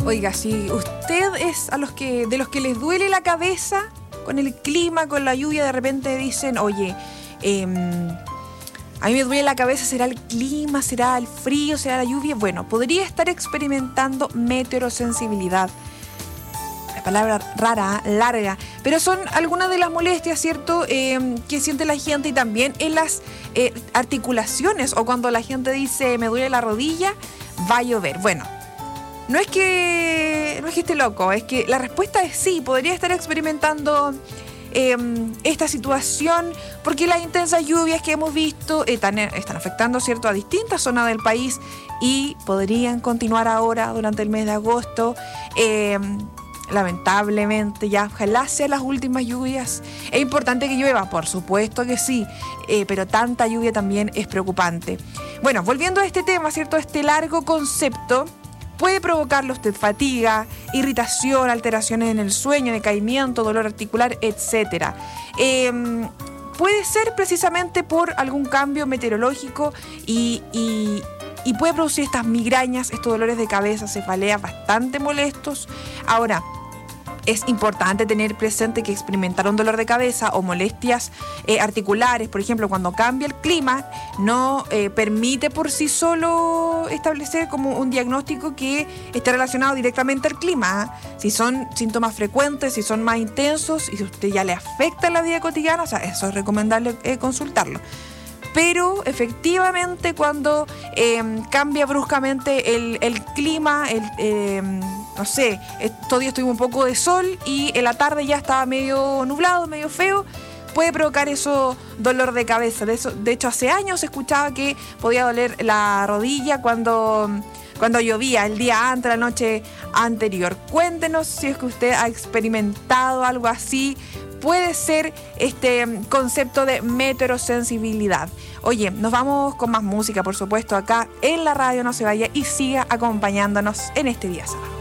Oiga, si usted es de los que les duele la cabeza con el clima, con la lluvia, de repente dicen, oye, a mí me duele la cabeza, ¿será el clima, será el frío, será la lluvia? Bueno, podría estar experimentando meteorosensibilidad. La palabra rara, larga, pero son algunas de las molestias, ¿cierto?, que siente la gente, y también en las articulaciones, o cuando la gente dice, me duele la rodilla, va a llover. Bueno, no es que esté loco, es que la respuesta es sí, podría estar experimentando esta situación, porque las intensas lluvias que hemos visto están afectando, ¿cierto?, a distintas zonas del país, y podrían continuar ahora durante el mes de agosto. Lamentablemente, ya ojalá sean las últimas lluvias. Es importante que llueva, por supuesto que sí, pero tanta lluvia también es preocupante. Bueno, volviendo a este tema, ¿cierto?, este largo concepto puede provocarle usted fatiga, irritación, alteraciones en el sueño, decaimiento, dolor articular, etc. Puede ser precisamente por algún cambio meteorológico y puede producir estas migrañas, estos dolores de cabeza, cefaleas bastante molestos. Ahora, es importante tener presente que experimentar un dolor de cabeza o molestias articulares, por ejemplo, cuando cambia el clima, no permite por sí solo establecer como un diagnóstico que esté relacionado directamente al clima. Si son síntomas frecuentes, si son más intensos, y si a usted ya le afecta la vida cotidiana, o sea, eso es recomendable consultarlo. Pero efectivamente cuando cambia bruscamente el clima, no sé, estos días tuvimos un poco de sol y en la tarde ya estaba medio nublado, medio feo, puede provocar eso dolor de cabeza. De hecho, hace años se escuchaba que podía doler la rodilla cuando llovía el día antes, la noche anterior. Cuéntenos si es que usted ha experimentado algo así. Puede ser este concepto de meteorosensibilidad. Oye, nos vamos con más música, por supuesto, acá en la radio. No se vaya y siga acompañándonos en este día sábado.